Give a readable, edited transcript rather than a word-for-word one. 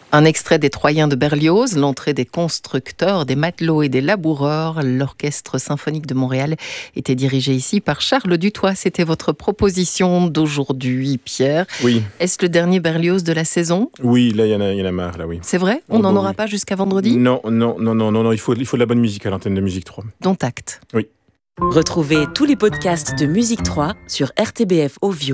Un extrait des Troyens de Berlioz, l'entrée des constructeurs, des matelots et des laboureurs. L'Orchestre symphonique de Montréal était dirigé ici par Charles Dutoit. C'était votre proposition d'aujourd'hui, Pierre. Oui. Est-ce le dernier Berlioz de la saison ? Oui, là, il y en a marre, là, oui. C'est vrai ? On n'en aura pas jusqu'à vendredi ? Non, il faut de la bonne musique à l'antenne de Musique 3. Dont acte. Oui. Retrouvez tous les podcasts de Musique 3 sur RTBF Ovio.